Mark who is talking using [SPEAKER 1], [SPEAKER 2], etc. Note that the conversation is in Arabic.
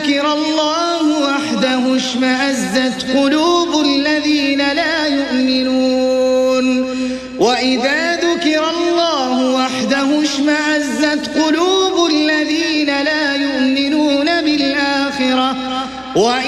[SPEAKER 1] ذكر الله وحده اشمأزت قلوب الذين لا يؤمنون وإذا ذكر الله وحده اشمأزت قلوب الذين لا يؤمنون بالآخرة